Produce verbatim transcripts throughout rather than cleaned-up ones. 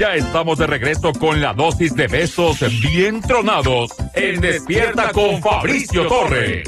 Ya estamos de regreso con la dosis de besos bien tronados en Despierta con Fabricio Torres.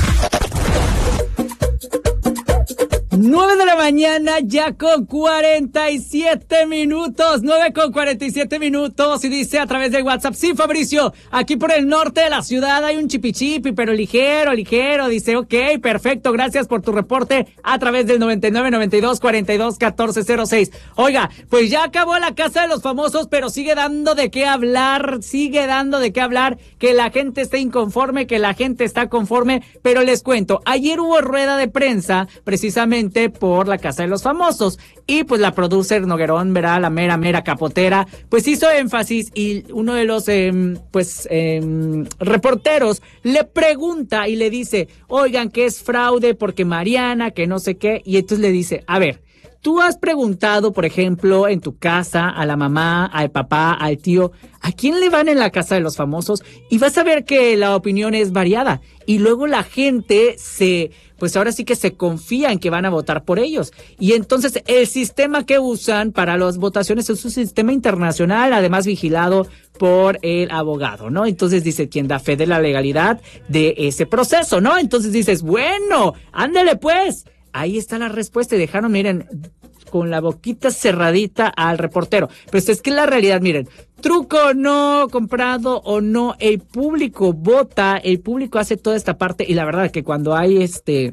nueve de la mañana, ya con cuarenta y siete minutos, nueve con cuarenta y siete minutos, y dice a través de WhatsApp, sí, Fabricio, aquí por el norte de la ciudad hay un chipichipi, pero ligero, ligero, dice, ok, perfecto, gracias por tu reporte a través del noventa y nueve, noventa y dos, cuarenta y dos, catorce cero seis. Oiga, pues ya acabó la Casa de los Famosos, pero sigue dando de qué hablar, sigue dando de qué hablar, que la gente esté inconforme, que la gente está conforme, pero les cuento, ayer hubo rueda de prensa, precisamente por la Casa de los Famosos, y pues la producer Noguerón, verá, la mera mera capotera, pues hizo énfasis, y uno de los eh, pues eh, reporteros le pregunta y le dice, oigan, que es fraude porque Mariana, que no sé qué, y entonces le dice, a ver, tú has preguntado, por ejemplo, en tu casa, a la mamá, al papá, al tío, ¿a quién le van en la Casa de los Famosos? Y vas a ver que la opinión es variada. Y luego la gente se, pues ahora sí que se confía en que van a votar por ellos. Y entonces el sistema que usan para las votaciones es un sistema internacional, además vigilado por el abogado, ¿no? Entonces dice, quien da fe de la legalidad de ese proceso, ¿no? Entonces dices, bueno, ándale pues. Ahí está la respuesta y dejaron, miren, con la boquita cerradita al reportero. Pero es que la realidad, miren, truco o no, comprado o no, el público vota, el público hace toda esta parte, y la verdad es que cuando hay este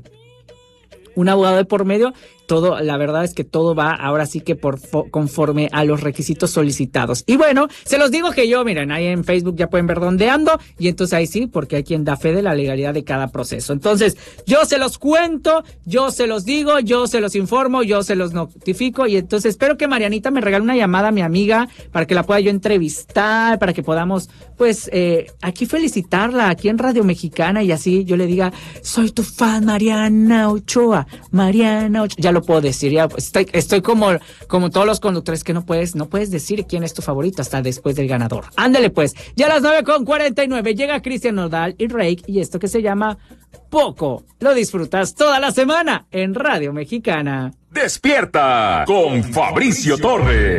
un abogado de por medio, todo, la verdad es que todo va ahora sí que por conforme a los requisitos solicitados. Y bueno, se los digo que yo, miren, ahí en Facebook ya pueden ver dónde ando, y entonces ahí sí, porque hay quien da fe de la legalidad de cada proceso. Entonces, yo se los cuento, yo se los digo, yo se los informo, yo se los notifico, y entonces espero que Marianita me regale una llamada a mi amiga para que la pueda yo entrevistar, para que podamos, pues, eh, aquí felicitarla, aquí en Radio Mexicana, y así yo le diga, soy tu fan, Mariana Ochoa, Mariana Ochoa. Ya lo puedo decir, ya estoy, estoy como, como todos los conductores que no puedes, no puedes decir quién es tu favorito hasta después del ganador. Ándale pues, ya a las nueve con cuarenta y nueve llega Cristian Nodal y Rake, y esto que se llama Poco. Lo disfrutas toda la semana en Radio Mexicana. Despierta con Fabricio Torres.